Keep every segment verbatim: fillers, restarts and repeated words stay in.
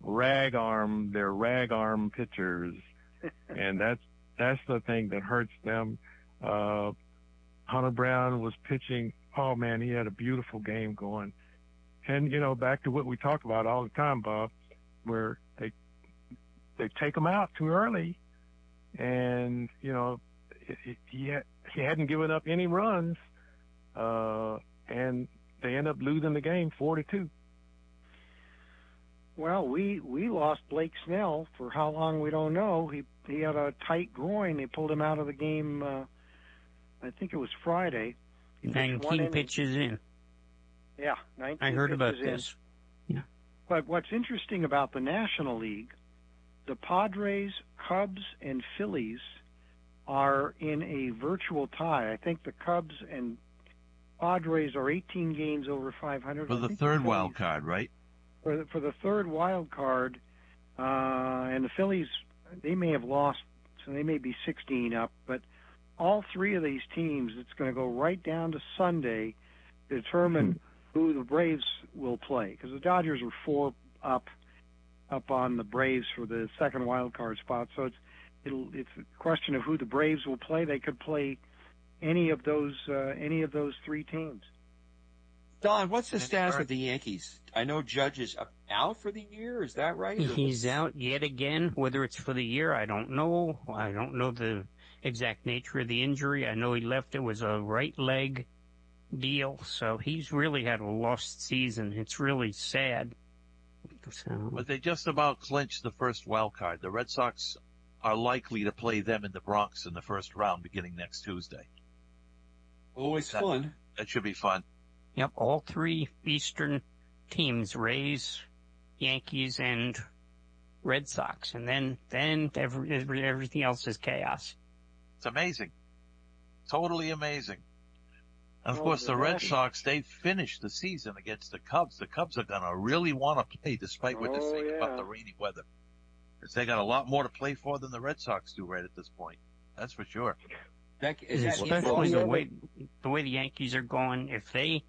rag arm, they're rag arm pitchers. And that's, that's the thing that hurts them. Uh, Hunter Brown was pitching. Oh man, he had a beautiful game going. And, you know, back to what we talk about all the time, Bob, where they, they take him out too early. And, you know, it, it, he, had, he hadn't given up any runs. Uh, and they end up losing the game four to two. Well, we, we lost Blake Snell for how long we don't know. He he had a tight groin. They pulled him out of the game. Uh, I think it was Friday. He Nineteen pitches in. Yeah, nineteen. I heard about in. this. Yeah. But what's interesting about the National League, the Padres, Cubs, and Phillies are in a virtual tie. I think the Cubs and Padres are eighteen games over five hundred. For the third the wild card, right? For the, for the third wild card, uh, and the Phillies, they may have lost, so they may be sixteen up. But all three of these teams, it's going to go right down to Sunday to determine who the Braves will play. Because the Dodgers are four up, up on the Braves for the second wild card spot. So it's it'll it's a question of who the Braves will play. They could play any of those uh, any of those three teams. Don, what's the status with the Yankees? I know Judge is out for the year. Is that right? He's out yet again. Whether it's for the year, I don't know. I don't know the exact nature of the injury. I know he left. It was a right leg deal, so he's really had a lost season. It's really sad. So. But they just about clinched the first wild card. The Red Sox are likely to play them in the Bronx in the first round beginning next Tuesday. Always that, fun. That should be fun. Yep, all three Eastern teams, Rays, Yankees, and Red Sox. And then, then every, every, everything else is chaos. It's amazing. Totally amazing. And of well, course, the Red National... Sox, they finished the season against the Cubs. The Cubs are going to really want to play, despite what oh, they're saying yeah. about the rainy weather. Because they got a lot more to play for than the Red Sox do right at this point. That's for sure. That, is that Especially the way, the way the Yankees are going. If they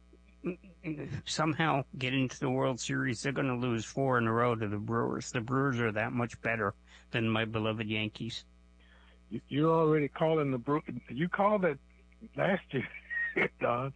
somehow get into the World Series, they're going to lose four in a row to the Brewers. The Brewers are that much better than my beloved Yankees. You, you're already calling the Brewers. You called it last year, Don.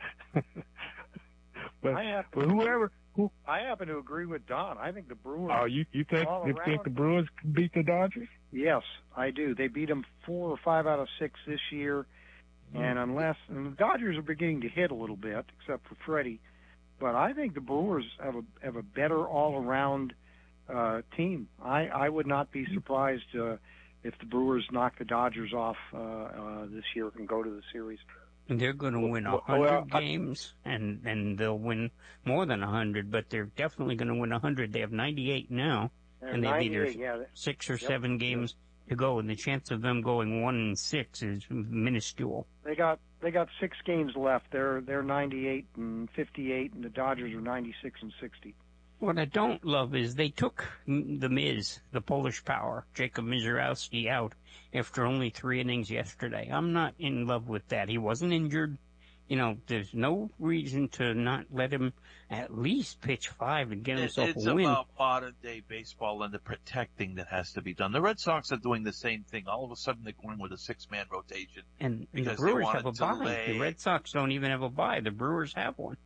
but, I have but whoever, who, I happen to agree with Don. I think the Brewers. Oh, you you think you around, think the Brewers can beat the Dodgers? Yes, I do. They beat them four or five out of six this year. And unless and the Dodgers are beginning to hit a little bit, except for Freddie, but I think the Brewers have a have a better all-around uh, team. I, I would not be surprised uh, if the Brewers knock the Dodgers off uh, uh, this year and go to the series. And they're going to win a hundred well, games, and and they'll win more than a hundred. But they're definitely going to win a hundred. They have ninety-eight now, They're and they have either yeah. six or yep. seven games to go, and the chance of them going one and six is minuscule. They got they got six games left. They're they're ninety-eight and fifty-eight, and the Dodgers are ninety-six and sixty. What I don't love is they took the Miz, the Polish Power, Jacob Misiorowski, out after only three innings yesterday. I'm not in love with that. He wasn't injured. You know, there's no reason to not let him at least pitch five and get himself it's a win. It's about modern-day baseball and the protecting that has to be done. The Red Sox are doing the same thing. All of a sudden, they're going with a six-man rotation. And, and the Brewers have a bye. Lay. The Red Sox don't even have a bye. The Brewers have one.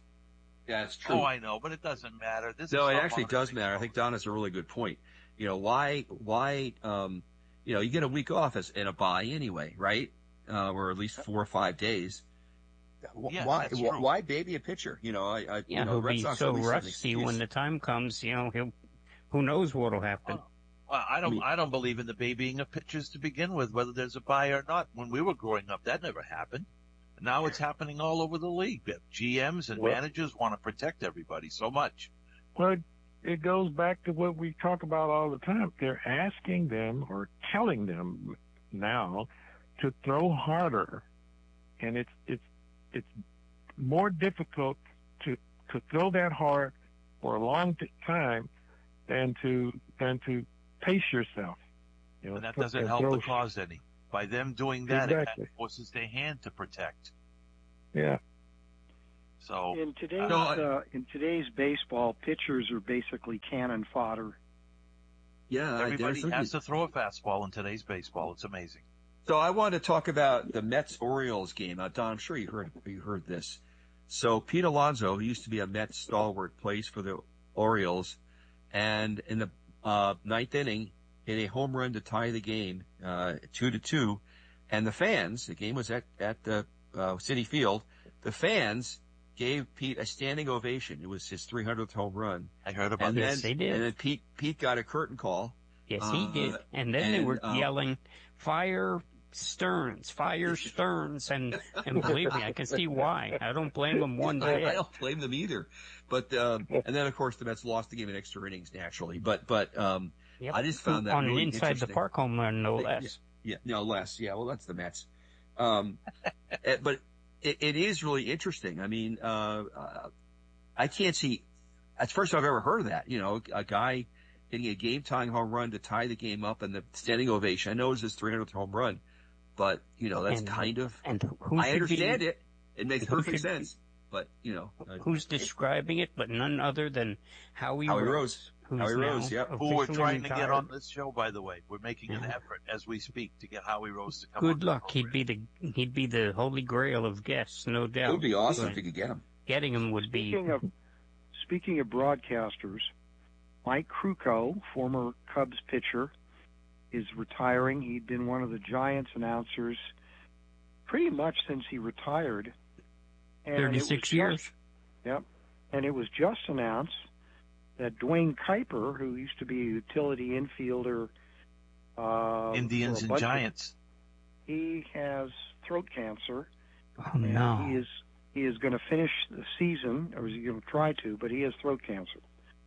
Yeah, it's true. Oh, I know, but it doesn't matter. This no, is it actually does baseball. matter. I think Don has a really good point. You know, why, why, um, you know, you get a week off as in a bye anyway, right? Uh, or at least four or five days. Yeah, why, why baby a pitcher? You know, I, I yeah, you know, he'll Red be Sox so rusty when the time comes. You know, he'll, who knows what'll happen. Well, well I don't, I, mean, I don't believe in the babying of pitchers to begin with, whether there's a bye or not. When we were growing up, that never happened. Now it's happening all over the league. G Ms and well, managers want to protect everybody so much. Well, it goes back to what we talk about all the time. They're asking them or telling them now to throw harder, and it's it's it's more difficult to to throw that hard for a long time than to than to pace yourself. You know, and that doesn't help the cause any. By them doing that, exactly. It forces their hand to protect. Yeah. So In today's No, I- uh, in today's baseball, pitchers are basically cannon fodder. Yeah, I- everybody there's has to throw a fastball in today's baseball. It's amazing. So I wanted to talk about the Mets Orioles game. Now, Don, I'm sure you heard you heard this. So Pete Alonso, who used to be a Mets stalwart, plays for the Orioles, and in the uh, ninth inning, hit a home run to tie the game, uh, two to two. And the fans, the game was at at the uh, Citi Field. The fans gave Pete a standing ovation. It was his three hundredth home run. I heard about And this. then, Yes, they did. And then Pete Pete got a curtain call. Yes, Uh, he did. And then they and, were um, yelling, "Fire Stearns, fire Stearns," and and believe me, I can see why. I don't blame them one I, I bit. don't blame them either. But um, and then of course the Mets lost the game in extra innings naturally. But but um, Yep. I just found that on really an inside the interesting. park home run, no Yeah. less. Yeah, no less. Yeah, well that's the Mets. Um, eh, but it, it is really interesting. I mean, uh, uh, I can't see. That's the first I've ever heard of that. You know, a guy hitting a game-tying home run to tie the game up and the standing ovation. I know it's his three hundredth home run, but you know that's And- kind of. And who I should understand be, it. It makes who perfect should be- sense. But you know, uh, Who's describing it but none other than Howie, Howie Rose, Rose. who's Howie now Rose, yep. Who we're officially trying to get retired. on this show, by the way. We're making an Yeah. effort as we speak to get Howie Rose to come on. Good the luck. He'd program. be the he'd be the holy grail of guests, no doubt. It would be awesome But if you could get him. getting him would be. Speaking of speaking of broadcasters, Mike Krukow, former Cubs pitcher, is retiring. He'd been one of the Giants announcers pretty much since he retired. And it was thirty-six just- years. Yep. And it was just announced that Dwayne Kuiper, who used to be a utility infielder, uh, Indians for a and bunch of- Giants. he has throat cancer. Oh and no! He is he is going to finish the season, or is he going to try to? But he has throat cancer.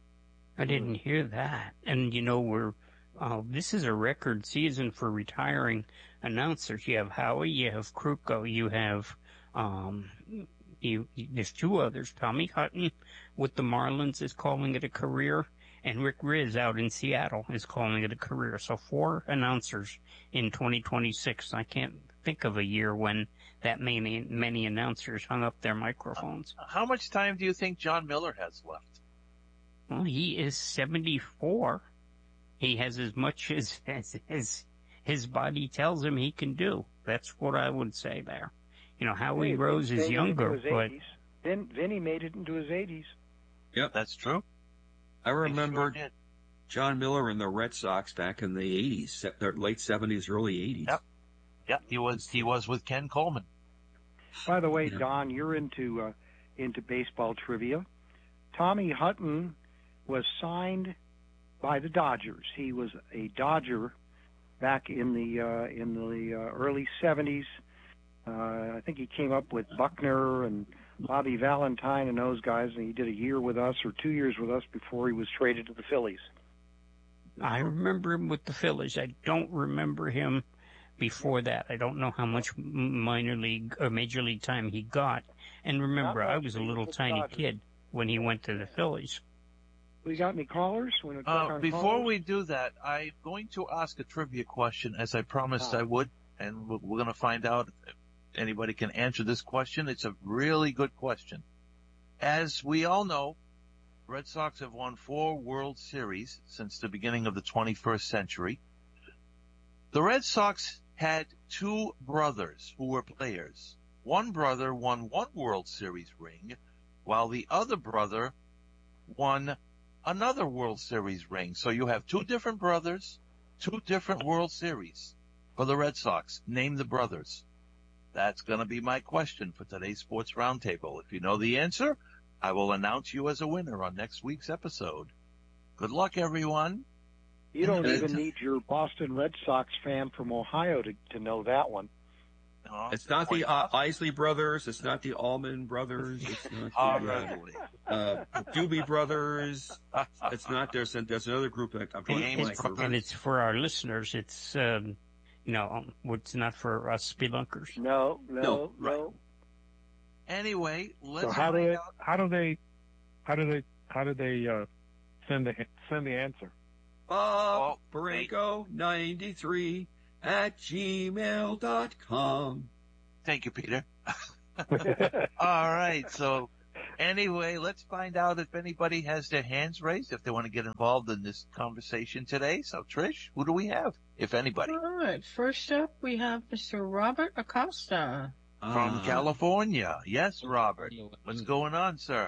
I didn't hear that. And you know, we're uh, this is a record season for retiring announcers. You have Howie, you have Krukow, you have um, you, there's two others. Tommy Hutton with the Marlins is calling it a career, and Rick Riz out in Seattle is calling it a career. So four announcers in twenty twenty-six. I can't think of a year when that many many announcers hung up their microphones. How much time do you think John Miller has left? Well, he is seventy-four. He has as much as, as, as his body tells him he can do. That's what I would say there. You know, Howie Hey, Rose Vin is made it younger, into his but eighties. Vin, Vinny made it into his eighties. That's true. I He remember sure did. John Miller and the Red Sox back in the eighties, se- their late seventies, early eighties. Yep. Yeah, he was he was with Ken Coleman. By the way, Yeah. Don, you're into uh, into baseball trivia. Tommy Hutton was signed by the Dodgers. He was a Dodger back in the uh, in the uh, early seventies. Uh, I think he came up with Buckner and Bobby Valentine and those guys, and he did a year with us or two years with us before he was traded to the Phillies. I remember him with the Phillies. I don't remember him before that. I don't know how much m- minor league or major league time he got. And remember, Not I much, was a but he little was with tiny Dodgers. kid when he went to the Phillies. We got any callers? Want to check Uh, on before callers? we do that, I'm going to ask a trivia question, as I promised Ah. I would, and we're, we're going to find out if anybody can answer this question. It's a really good question. As we all know, Red Sox have won four World Series since the beginning of the twenty-first century. The Red Sox had two brothers who were players. One brother won one World Series ring, while the other brother won another World Series ring. So you have two different brothers, two different World Series for the Red Sox. Name the brothers. That's going to be my question for today's Sports Roundtable. If you know the answer, I will announce you as a winner on next week's episode. Good luck, everyone. You don't And- even need your Boston Red Sox fan from Ohio to, to know that one. Oh, It's not the point. uh, Isley brothers. It's not the Allman brothers. It's not the uh, Hardly. uh, Doobie brothers. It's not. There's there's another group that I'm trying to James blank It's, for. and it's for our listeners. It's, um, you know, um, it's not for us spelunkers. No, no, No, no. right. Anyway, let's So how find they out. how do they how do they how do they uh, send the send the answer? Bob Oh, Baranko ninety-three at gmail dot com. Thank you, Peter. All right, so Anyway, let's find out if anybody has their hands raised, if they want to get involved in this conversation today. So, Trish, who do we have, if anybody? All right. First up, we have Mister Robert Acosta. From Uh, California. Yes, Robert. What's going on, sir?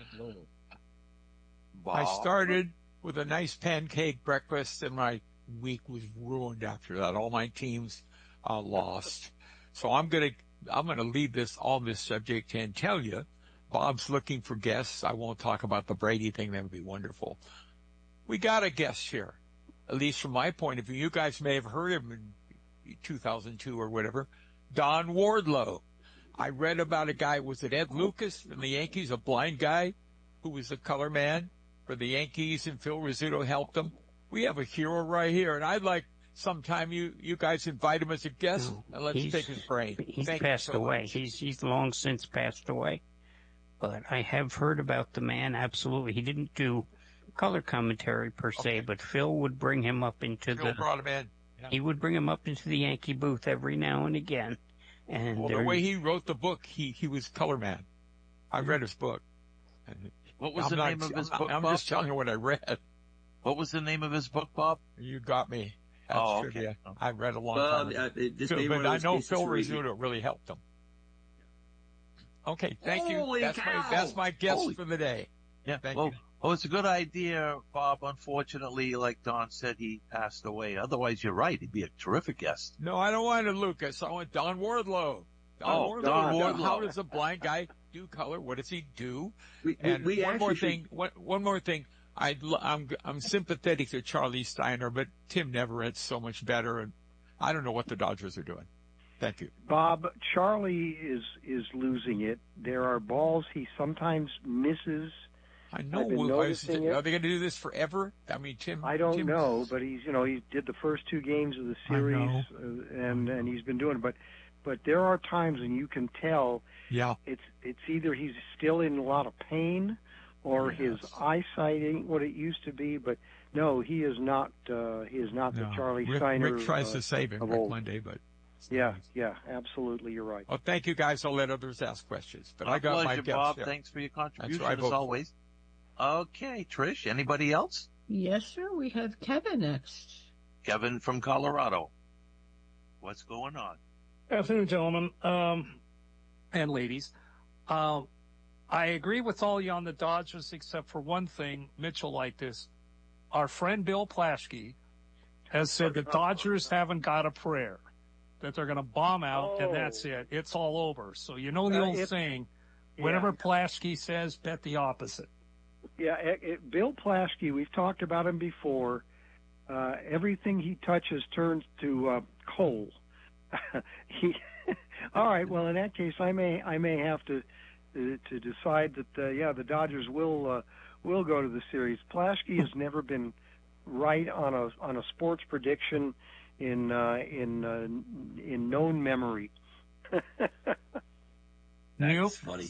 I Bob? started with a nice pancake breakfast, and my week was ruined after that. All my teams uh, lost. So I'm gonna I'm gonna leave this on this subject and tell you, Bob's looking for guests. I won't talk about the Brady thing. That would be wonderful. We got a guest here, at least from my point of view. You guys may have heard him in two thousand two or whatever. Don Wardlow. I read about a guy, was it Ed Lucas from the Yankees, a blind guy who was the color man for the Yankees, and Phil Rizzuto helped him. We have a hero right here, and I'd like sometime you, you guys invite him as a guest, and let's He's- pick his brain. He's Thank you passed so away. much. He's he's long since passed away. But I have heard about the man. Absolutely, he didn't do color commentary per se, Okay. but Phil would bring him up into Phil the. brought him in. He would bring him up into the Yankee booth every now and again. And Well, the there- way he wrote the book, he, he was color man. I read his book. What was I'm the not- name of his I'm, book, I'm Bob? just telling you what I read. What was the name of his book, Bob? You got me. That's Oh, okay. trivia. I read a long well, time ago. uh, it- this So, may be but one of I those know cases Phil where he- Rizzuto really helped him. Okay, thank Holy you. That's cow! my that's my guess Holy- for the day. Yeah. Thank well, you. well, it's a good idea, Bob. Unfortunately, like Don said, he passed away. Otherwise, you're right. He'd be a terrific guest. No, I don't want a Lucas. I want Don Wardlow. Don Oh, Wardlow. Don How- Wardlow. How does a blind guy do color? What does he do? We, we, And we one actually more should- thing. One, one more thing. I, I'm I'm sympathetic to Charlie Steiner, but Tim Neverrett's so much better, and I don't know what the Dodgers are doing. Thank you. Bob, Charlie is is losing it. There are balls he sometimes misses. I know. I've been Will- is- noticing it. Are they going to do this forever? I mean, Tim. I don't Tim- know, but he's you know he did the first two games of the I series, know. uh, and and he's been doing it. But but there are times when you can tell Yeah. it's it's either he's still in a lot of pain, or his Yes. eyesight ain't what it used to be. But no, he is not. Uh, he is not No. the Charlie Rick, Steiner. Rick tries uh, to save him, of Rick old. Monday, but. Yeah, yeah, absolutely, you're right. Well, thank you guys. I'll let others ask questions, but Our I got my pleasure, guess Bob. there. Thanks for your contribution, I as vote for. always. Okay, Trish. Anybody else? Yes, sir. We have Kevin next. Kevin from Colorado. What's going on? Afternoon, gentlemen, um, and ladies. Um, I agree with all you on the Dodgers, except for one thing. Mitchell liked this. Our friend Bill Plaschke has said the Dodgers haven't got a prayer, that they're going to bomb out, Oh. and that's it. It's all over. So you know the Uh, old it- saying, Yeah. whatever Plaschke says, bet the opposite. Yeah, it, it, Bill Plaschke, we've talked about him before. Uh, everything he touches turns to uh, coal. he, all right. Well, in that case, I may I may have to uh, to decide that uh, yeah, the Dodgers will uh, will go to the series. Plaschke has never been right on a on a sports prediction in uh, in uh, in known memory. Neil? That's funny.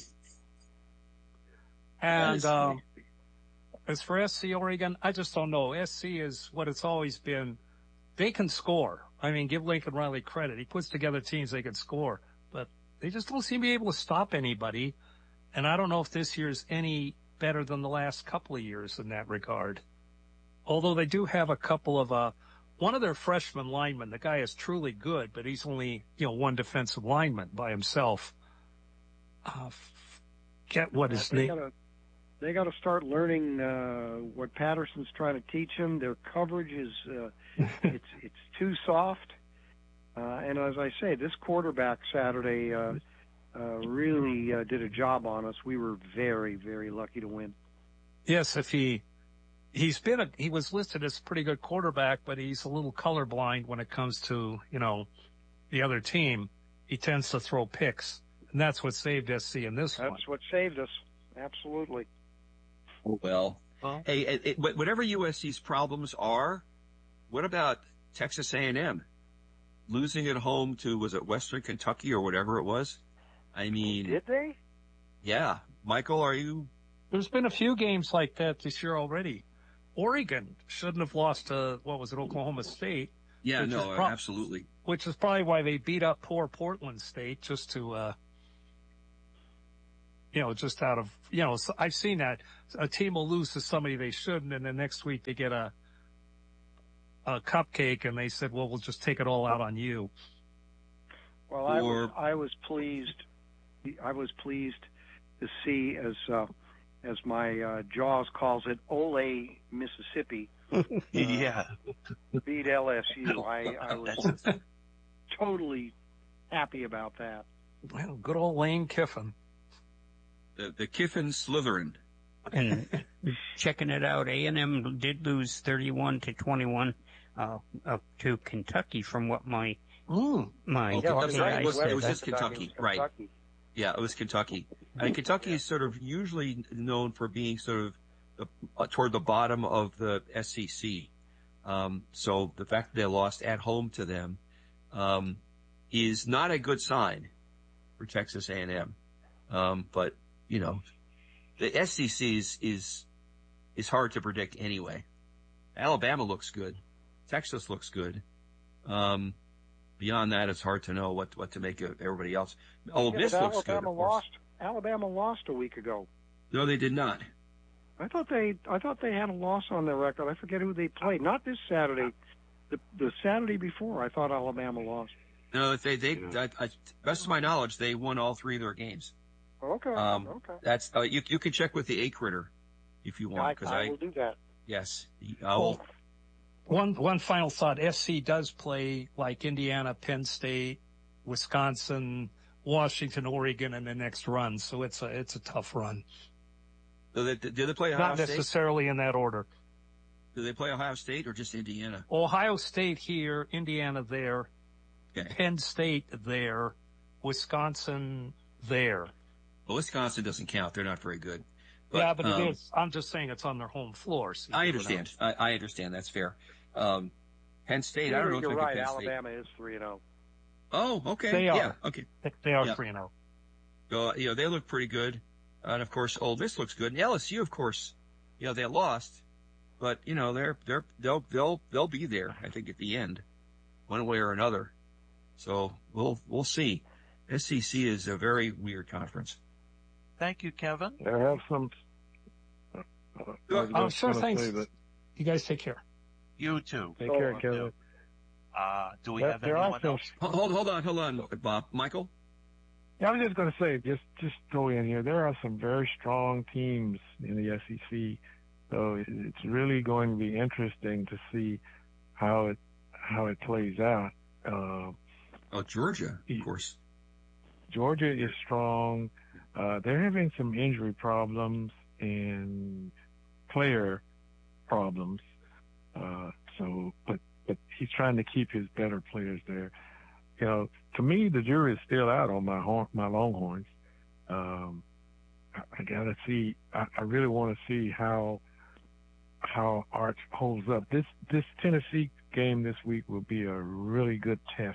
That And is um, funny. as for S C Oregon, I just don't know. S C is what it's always been. They can score. I mean, give Lincoln Riley credit. He puts together teams they can score, but they just don't seem to be able to stop anybody. And I don't know if this year's any better than the last couple of years in that regard. Although they do have a couple of, uh, one of their freshman linemen, the guy is truly good, but he's only, you know, one defensive lineman by himself. Uh, get what his they name. gotta they got to start learning uh, what Patterson's trying to teach them. Their coverage is uh, it's it's too soft. Uh, and as I say, this quarterback Saturday uh, uh, really uh, did a job on us. We were very very lucky to win. Yes, if he he's been a he was listed as a pretty good quarterback, but he's a little colorblind when it comes to, you know, the other team. He tends to throw picks, and that's what saved S C in this one. That's what saved us. Absolutely. Well, Well- hey, it, it, wh- whatever U S C's problems are, what about Texas A and M losing at home to, was it Western Kentucky or whatever it was? I mean, Did they? yeah. Michael, are you? There's been a few games like that this year already. Oregon shouldn't have lost to, what was it, Oklahoma State, Yeah, Which is no, prob- absolutely. which is probably why they beat up poor Portland State just to, uh, you know, just out of, you know, so I've seen that. A team will lose to somebody they shouldn't, and then next week they get a a cupcake, and they said, well, we'll just take it all out on you. Well, I was, I was pleased. I was pleased to see, as uh, as my uh, Jaws calls it, Ole Mississippi. Yeah. Beat L S U. I, I was totally happy about that. Well, good old Lane Kiffin. The, the Kiffin Slytherin. And checking it out, A and M did lose thirty-one to twenty-one uh, up to Kentucky, from what my Ooh. my Oh, that's A I right. It was, said. it was just Kentucky. Kentucky, right? Kentucky. Yeah, it was Kentucky. And Kentucky is sort of usually known for being sort of the, uh, toward the bottom of the S E C. Um, so the fact that they lost at home to them um, is not a good sign for Texas A and M. Um, but you know, the S E C is, is is hard to predict anyway. Alabama looks good. Texas looks good. Um, beyond that, it's hard to know what what to make of everybody else. Ole Yeah, Miss but looks Alabama good. Of course. lost. Alabama lost a week ago. No, they did not. I thought they I thought they had a loss on their record. I forget who they played. Not this Saturday. The the Saturday before, I thought Alabama lost. No, they they. I, I, best of my knowledge, they won all three of their games. Okay. Um, okay. That's uh, you. You can check with the A Critter if you I, want, because I I, will do that. yes, I will. One one final thought: S C does play like Indiana, Penn State, Wisconsin, Washington, Oregon in the next run, so it's a it's a tough run. Do they, do they play Ohio Not State? necessarily in that order. Do they play Ohio State or just Indiana? Ohio State here, Indiana there, Okay. Penn State there, Wisconsin there. Well, Wisconsin doesn't count; they're not very good. yeah, but um, it is. I'm just saying it's on their home floor. So I you never understand. I, I understand. That's fair. Um, Penn State. I don't know if You're they right. Penn State. Alabama is three and zero. Oh, okay. They Yeah. are. Okay. know. They are Yeah. three and zero. So, you know, they look pretty good. And of course, Ole Miss looks good. And L S U, of course, you know, they lost, but you know, they're, they're, they'll, they'll, they'll be there, I think, at the end, one way or another. So we'll, we'll see. S E C is a very weird conference. Thank you, Kevin. There have some. Uh, I was Oh, just sure. gonna Thanks. say that- You guys take care. You too. Take So, care, uh, Kevin. Uh, do we There- have there are anyone some- else? Hold, hold on, hold on, Bob. Michael? Yeah, I was just going to say, just just throw in here. There are some very strong teams in the S E C, so it, it's really going to be interesting to see how it how it plays out. Uh, Oh, Georgia, of course. Georgia is strong. Uh, they're having some injury problems and player problems. Uh, so, but but he's trying to keep his better players there. You know, to me, the jury is still out on my horn, my Longhorns. Um, I, I gotta see. I, I really want to see how how Arch holds up. This this Tennessee game this week will be a really good test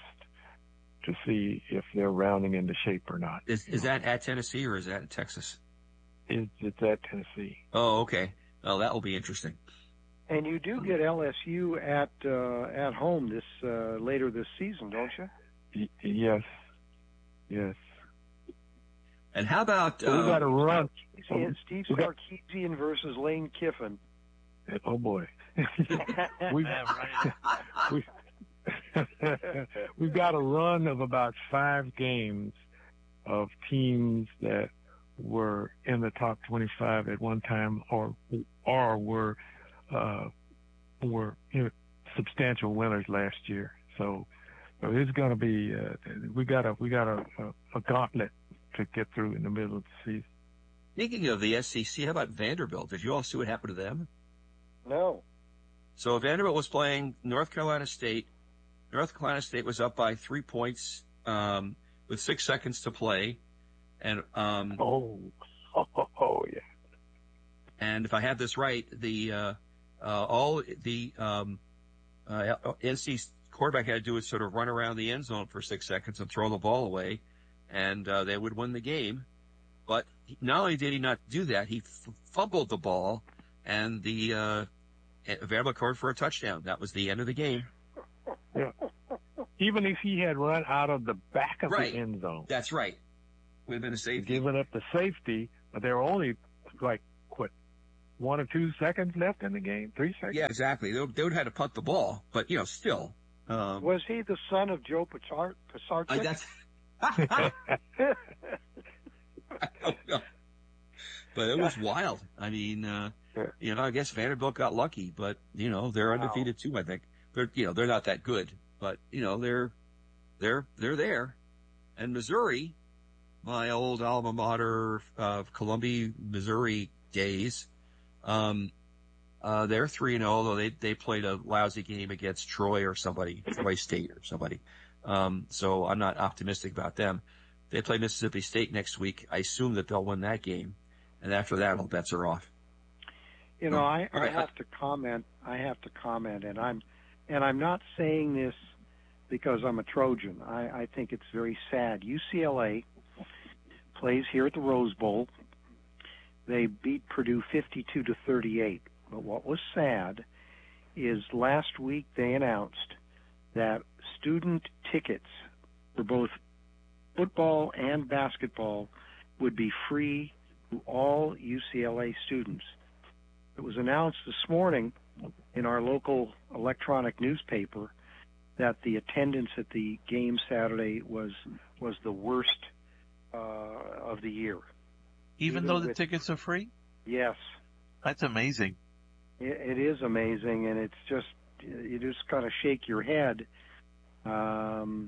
to see if they're rounding into shape or not. Is, is that at Tennessee or is that at Texas? It's, it's at Tennessee. Oh, okay. Well, that will be interesting. And you do get L S U at uh, at home this uh, later this season, don't you? Y- yes, yes. And how about So we got to uh, run. Steve, Steve we got- Sarkisian versus Lane Kiffin. Oh boy, we Yeah, right. we we've got a run of about five games of teams that were in the top twenty-five at one time, or or were uh, were you know, substantial winners last year. So, so it's going to be uh, we got a we got a, a, a gauntlet to get through in the middle of the season. Speaking of the S E C, how about Vanderbilt? Did you all see what happened to them? No. So Vanderbilt was playing North Carolina State. North Carolina State was up by three points um, with six seconds to play, and um, Oh, oh, oh, oh yeah. and if I have this right, the uh, uh, all the um, uh, N C quarterback had to do was sort of run around the end zone for six seconds and throw the ball away, and uh, they would win the game. But not only did he not do that, he f- fumbled the ball, and the uh, Vanderbilt scored for a touchdown. That was the end of the game. Yeah. Even if he had run out of the back of Right. the end zone. That's right. Would have been a safety. Giving up the safety, but there were only like what one or two seconds left in the game, three seconds. Yeah, exactly. They, they would have had to punt the ball, but you know, still. Um, Was he the son of Joe Pisar- Pisarcik? I, that's. I don't know. But it was wild. I mean, uh, you know, I guess Vanderbilt got lucky, but you know, they're Wow. undefeated too. I think they're, you know, they're not that good, but you know, they're, they're, they're there. And Missouri, my old alma mater of Columbia, Missouri days, um, uh, they're three and zero. Although they they played a lousy game against Troy or somebody, Troy State or somebody. Um, so I'm not optimistic about them. They play Mississippi State next week. I assume that they'll win that game. And after that, all bets are off. You know, I, I Right. have to comment. I have to comment, and I'm, and I'm not saying this because I'm a Trojan. I, I think it's very sad. U C L A plays here at the Rose Bowl. They beat Purdue fifty-two to thirty-eight. But what was sad is last week they announced that student tickets for both football and basketball would be free to all U C L A students. It was announced this morning in our local electronic newspaper that the attendance at the game Saturday was was the worst uh, of the year. Even, Even though the with- tickets are free? Yes, That's amazing. it, it is amazing, and it's just you just kind of shake your head. Um,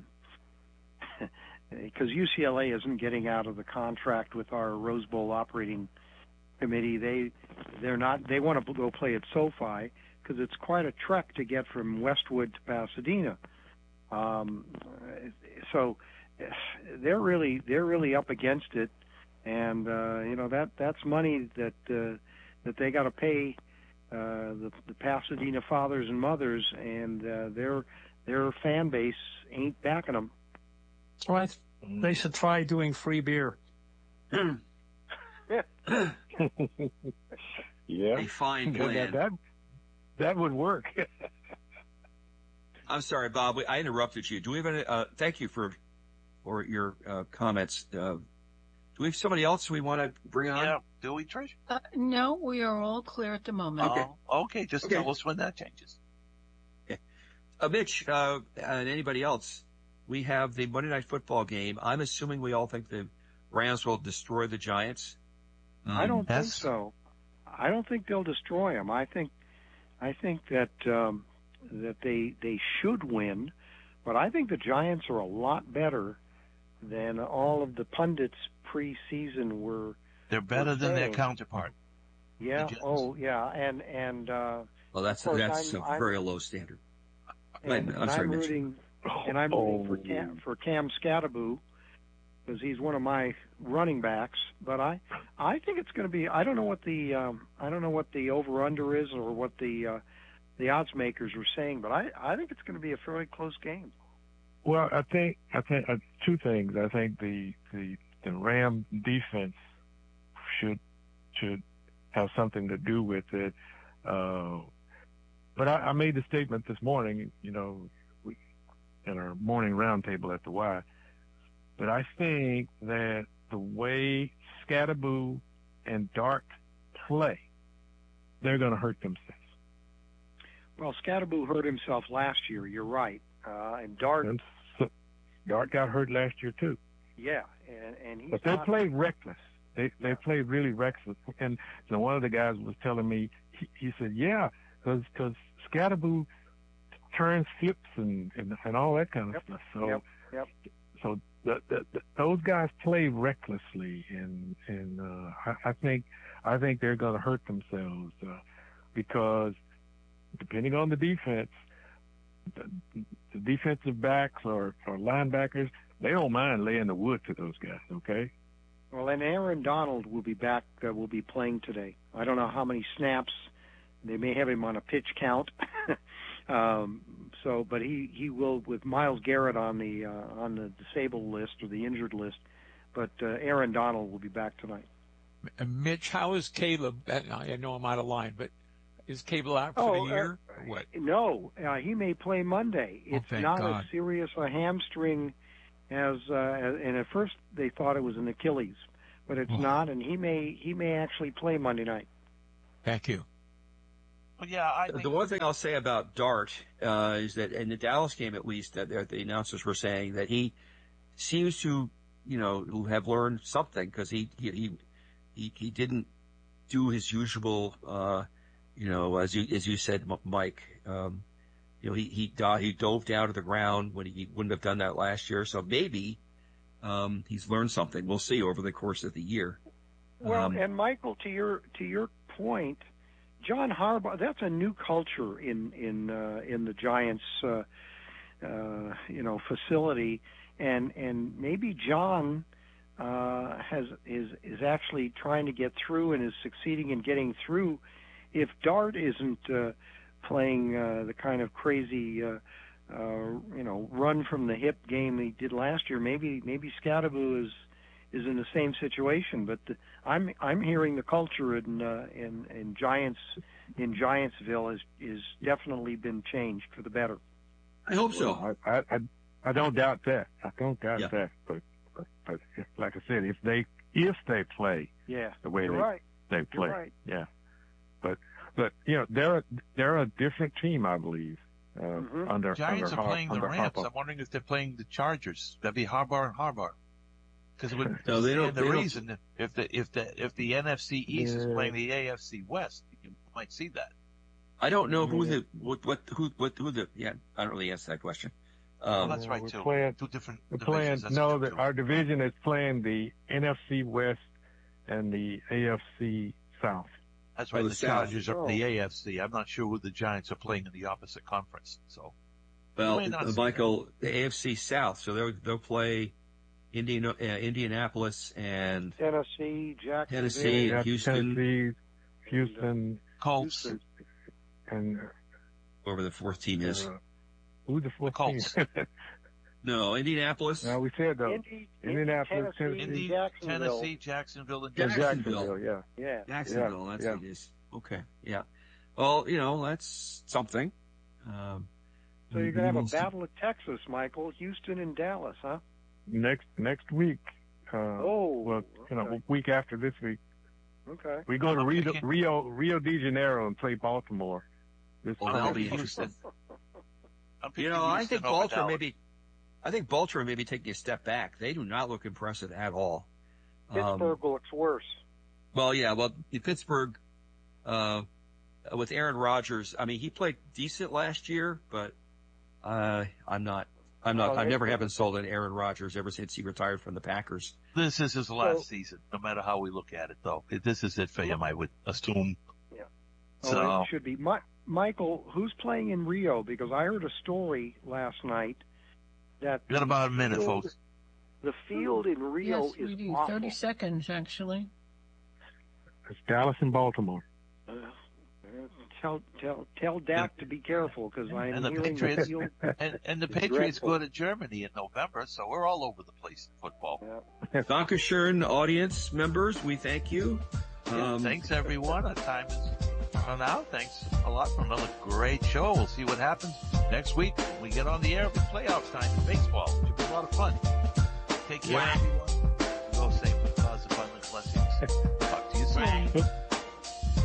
because U C L A isn't getting out of the contract with our Rose Bowl operating committee. They they're not. They want to go play at SoFi because it's quite a trek to get from Westwood to Pasadena. Um, so they're really they're really up against it, and uh, you know that that's money that uh, that they got to pay uh, the, the Pasadena fathers and mothers, and uh, their their fan base ain't backing them. That's right. They should try doing free beer. Yeah, A fine that, plan. that that would work. I'm sorry, Bob. I interrupted you. Do we have any? Uh, thank you for for your uh, comments. Uh, do we have somebody else we want to bring on? Yeah. Do we, Trish? Uh, no, we are all clear at the moment. Okay. Oh, okay. Just Okay. tell us when that changes. Uh, Mitch, uh, and anybody else, we have the Monday Night Football game. I'm assuming we all think the Rams will destroy the Giants. Um, I don't think yes. so. I don't think they'll destroy them. I think, I think that um, that they they should win, but I think the Giants are a lot better than all of the pundits preseason were. They're better We're than their saying- counterpart. Yeah. Giants. Oh, yeah. And and uh, Well, that's Of course, that's I'm- a I'm- very low standard. and, I'm and sorry, I'm Mitch. rooting and I'm rooting for Cam, for Cam Scattaboo because he's one of my running backs. But I I think it's going to be. I don't know what the um, I don't know what the over under is or what the uh, the odds makers were saying, but I I think it's going to be a fairly close game. Well, I think I think uh, two things. I think the the the Ram defense should should have something to do with it. Uh, but I, I made the statement this morning, you know, we, in our morning roundtable at the Y. But I think that the way Scattaboo and Dart play, they're going to hurt themselves. Well, Scattaboo hurt himself last year. You're right, uh, and Dart, And so, Dart got hurt last year too. yeah, and and he's But they not, played reckless. They they played really reckless. And so one of the guys was telling me, he, he said, yeah, because because Scattaboo turns flips and, and and all that kind of Yep, stuff. So yep, yep. so the, the, the, those guys play recklessly, and and uh, I, I think I think they're going to hurt themselves uh, because depending on the defense, the, the defensive backs or, or linebackers, they don't mind laying the wood to those guys. Okay. Well, and Aaron Donald will be back. Uh, will be playing today. I don't know how many snaps. They may have him on a pitch count. um, so, but he, he will with Myles Garrett on the uh, on the disabled list or the injured list. But uh, Aaron Donald will be back tonight. And Mitch, how is Caleb? I know I'm out of line, but is Caleb out for Oh, the year? uh, or what? No, uh, he may play Monday. Oh, It's thank not God. as serious a hamstring has, uh, and at first they thought it was an Achilles, but it's Oh. not, and he may he may actually play Monday night. Thank you. Well, yeah, I think The one thing I'll say about Dart uh, is that in the Dallas game, at least, that that the announcers were saying that he seems to, you know, have learned something because he, he he he he didn't do his usual, uh, you know, as you as you said, M- Mike. Um, you know, he he do- he dove down to the ground when he wouldn't have done that last year. So maybe um, he's learned something. We'll see over the course of the year. Well, Um, and Michael, to your to your point, John Harbaugh, that's a new culture in in uh, in the Giants, uh, uh, you know, facility, and and maybe John uh, has is is actually trying to get through and is succeeding in getting through. If Dart isn't uh, playing uh, the kind of crazy, uh, uh, you know, run from the hip game he did last year, maybe maybe Scadaboo is is in the same situation. But the, I'm I'm hearing the culture in uh, in in Giants in Giantsville is is definitely been changed for the better. I hope so. Well, I, I, I don't doubt that. I don't doubt Yeah. that. But, but, but like I said, if they if they play Yeah, the way you're they right. they You're play, right. yeah. But but you know they're a, they're a different team, I believe. Uh, Mhm. Under Giants under are Har- playing the under Rams. Harbaugh. I'm wondering if they're playing the Chargers. That'd be Harbaugh and Harbaugh. Because it would No, they don't- stand the they don't- reason if the if the if the N F C East is Yeah. playing the A F C West, you might see that. I don't know who the what what who what who the yeah. I don't really answer that question. Well, Um, that's right we're too. playing- Two different We're divisions. playing That's no, true, that too. our division is playing the N F C West and the A F C South. That's Oh, right. the The South. Chargers are the A F C. I'm not sure who the Giants are playing in the opposite conference. So well, may not uh, see Michael, the A F C South, so they'll they'll play Indiana, uh, Indianapolis and Tennessee, Jacksonville. Tennessee. We got Houston. Tennessee, Houston, Colts. Houston. and whoever the fourth team is. uh, who's the fourth Colts. team? No, Indianapolis. no, we said though. Indy, Indianapolis, Tennessee, Tennessee. Indy, Jacksonville. Tennessee, Jacksonville, and Yeah, Jacksonville. Jacksonville, yeah. Yeah. Jacksonville, that's yeah. what it is. Okay, yeah. Well, you know, that's something. Um, So you're gonna have a we'll see. battle of Texas, Michael, Houston and Dallas, huh? Next next week. Uh, Oh, well, you know, okay. week after this week, Okay. we go to I'm Rio, picking- Rio Rio de Janeiro and play Baltimore. This Oh, I'm that'll Sunday. be picking interesting. I'm picking You know, I Houston think over Baltimore Dallas. maybe. I think Baltimore may be taking a step back. They do not look impressive at all. Um, Pittsburgh looks worse. Well, yeah, well, in Pittsburgh, uh, with Aaron Rodgers, I mean, he played decent last year, but uh, I'm not. I'm not. Well, I've never it- have been sold on Aaron Rodgers ever since he retired from the Packers. This is his last So- season, no matter how we look at it, though. This is it for him, I would assume. Yeah. So, Oh, it should be. Mi- Michael, who's playing in Rio? Because I heard a story last night that we got about a minute, field- folks. the field in Rio Yes, is we do. awful. thirty seconds, actually. It's Dallas and Baltimore. Uh, tell tell tell Dak to be careful because I'm And the hearing Patriots- the field. And, and the It's Patriots dreadful. go to Germany in November, so we're all over the place in football. Yeah. Dankeschön, audience members. We thank you. Yeah, Um, thanks, everyone. Our time is run out. Thanks a lot for another great show. We'll see what happens next week when we get on the air for playoff time in baseball. It should be a lot of fun. Take care, Yeah. everyone. Go safe with God's abundant blessings. Talk to you soon.